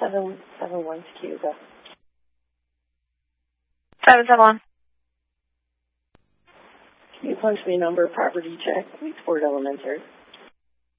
771 Cuba. 771. Can you punch me number, property check, please, Fort Elementary?